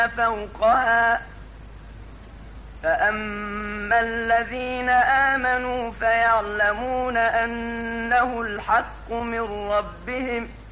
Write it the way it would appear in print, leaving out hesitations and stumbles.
فوقها فأما الذين آمنوا فيعلمون أنه الحق من ربهم